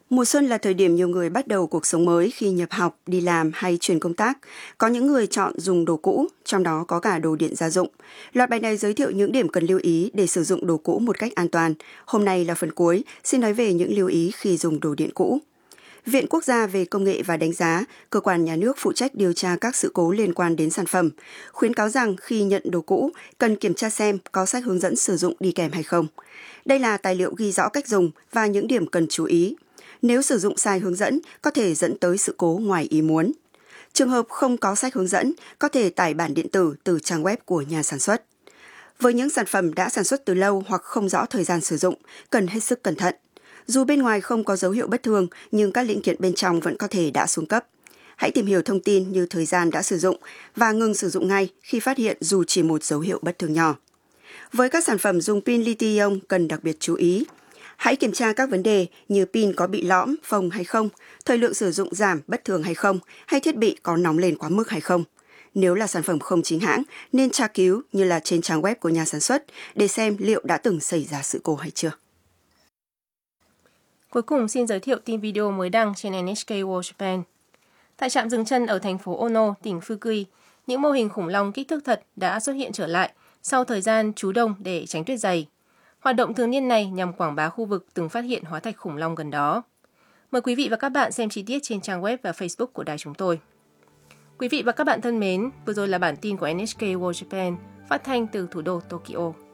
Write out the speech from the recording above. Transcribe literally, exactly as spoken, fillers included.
Mùa xuân là thời điểm nhiều người bắt đầu cuộc sống mới khi nhập học, đi làm hay chuyển công tác. Có những người chọn dùng đồ cũ, trong đó có cả đồ điện gia dụng. Loạt bài này giới thiệu những điểm cần lưu ý để sử dụng đồ cũ một cách an toàn. Hôm nay là phần cuối, xin nói về những lưu ý khi dùng đồ điện cũ. Viện Quốc gia về Công nghệ và Đánh giá, cơ quan nhà nước phụ trách điều tra các sự cố liên quan đến sản phẩm, khuyến cáo rằng khi nhận đồ cũ, cần kiểm tra xem có sách hướng dẫn sử dụng đi kèm hay không. Đây là tài liệu ghi rõ cách dùng và những điểm cần chú ý. Nếu sử dụng sai hướng dẫn, có thể dẫn tới sự cố ngoài ý muốn. Trường hợp không có sách hướng dẫn, có thể tải bản điện tử từ trang web của nhà sản xuất. Với những sản phẩm đã sản xuất từ lâu hoặc không rõ thời gian sử dụng, cần hết sức cẩn thận. Dù bên ngoài không có dấu hiệu bất thường, nhưng các linh kiện bên trong vẫn có thể đã xuống cấp. Hãy tìm hiểu thông tin như thời gian đã sử dụng và ngừng sử dụng ngay khi phát hiện dù chỉ một dấu hiệu bất thường nhỏ. Với các sản phẩm dùng pin lithium cần đặc biệt chú ý. Hãy kiểm tra các vấn đề như pin có bị lõm, phồng hay không, thời lượng sử dụng giảm bất thường hay không, hay thiết bị có nóng lên quá mức hay không. Nếu là sản phẩm không chính hãng, nên tra cứu như là trên trang web của nhà sản xuất để xem liệu đã từng xảy ra sự cố hay chưa. Cuối cùng xin giới thiệu tin video mới đăng trên en hát ca World Japan. Tại trạm dừng chân ở thành phố Ono, tỉnh Fukui, những mô hình khủng long kích thước thật đã xuất hiện trở lại sau thời gian trú đông để tránh tuyết dày. Hoạt động thường niên này nhằm quảng bá khu vực từng phát hiện hóa thạch khủng long gần đó. Mời quý vị và các bạn xem chi tiết trên trang web và Facebook của đài chúng tôi. Quý vị và các bạn thân mến, vừa rồi là bản tin của en hát ca World Japan phát thanh từ thủ đô Tokyo.